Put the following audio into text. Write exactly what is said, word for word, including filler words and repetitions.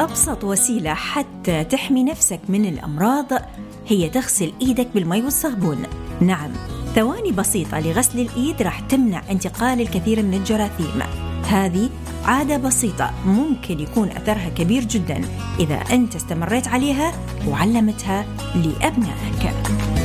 أبسط وسيلة حتى تحمي نفسك من الأمراض هي تغسل إيدك بالماء والصابون. نعم، ثواني بسيطة لغسل الإيد راح تمنع انتقال الكثير من الجراثيم. هذه عادة بسيطة ممكن يكون أثرها كبير جدا إذا أنت استمريت عليها وعلمتها لأبنائك.